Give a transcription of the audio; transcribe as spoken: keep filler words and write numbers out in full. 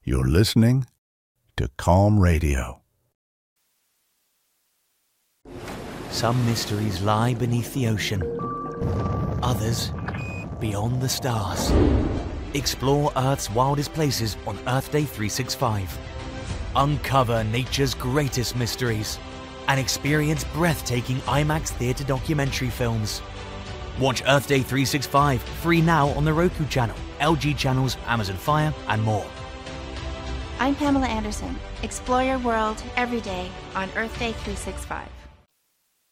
You're listening to Calm Radio. Some mysteries lie beneath the ocean. Others beyond the stars. Explore Earth's wildest places on Earth Day three sixty-five. Uncover nature's greatest mysteries and experience breathtaking IMAX theater documentary films. Watch Earth Day three sixty-five free now on the Roku channel, L G channels, Amazon Fire, and more. I'm Pamela Anderson. Explore your world every day on Earth Day three sixty-five.